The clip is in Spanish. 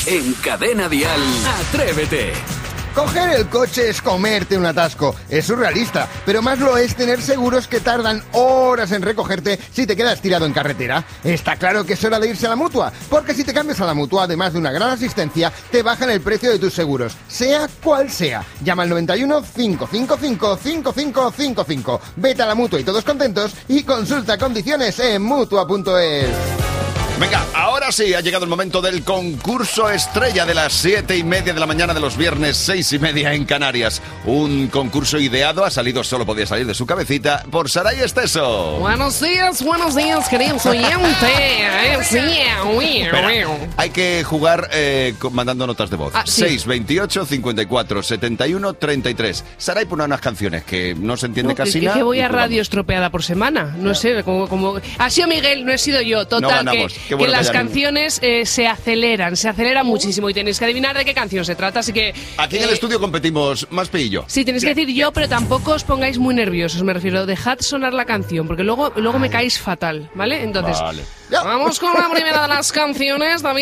En Cadena Dial, Atrévete. Coger el coche es comerte un atasco. Es surrealista, pero más lo es tener seguros que tardan horas en recogerte si te quedas tirado en carretera. Está claro que es hora de irse a la Mutua, porque si te cambias a la Mutua, además de una gran asistencia, te bajan el precio de tus seguros, sea cual sea. Llama al 91 555 5555. Vete a la Mutua y todos contentos y consulta condiciones en Mutua.es. Venga, ahora sí, ha llegado el momento del concurso estrella de las 7:30 de la mañana de los viernes, 6:30 en Canarias. Un concurso ideado, solo podía salir de su cabecita, por Saray Esteso. Buenos días, queridos oyentes. Espera, hay que jugar mandando notas de voz. Sí. 628 54 71 33. Saray pone unas canciones que no se entiende casi nada. Que voy a y jugamos. radio estropeada por semana. No sé, como... Ha sido Miguel, no he sido yo. Total, No ganamos. Qué bueno que las que haya canciones se aceleran muchísimo y tenéis que adivinar de qué canción se trata, así que... Aquí en el estudio competimos más y yo. Sí, tenéis que decir yo, pero tampoco os pongáis muy nerviosos, me refiero. Dejad sonar la canción, porque luego me caéis fatal, ¿vale? Entonces, Vale. vamos con la primera de las canciones, David.